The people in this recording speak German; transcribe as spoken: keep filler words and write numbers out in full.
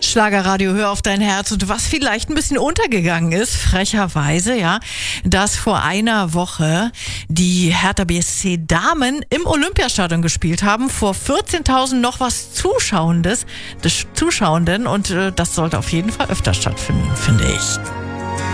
Schlagerradio, hör auf dein Herz. Und was vielleicht ein bisschen untergegangen ist, frecherweise, ja, dass vor einer Woche die Hertha B S C Damen im Olympiastadion gespielt haben, vor vierzehntausend noch was Zuschauendes, des Zuschauenden. Und äh, das sollte auf jeden Fall öfter stattfinden, finde ich.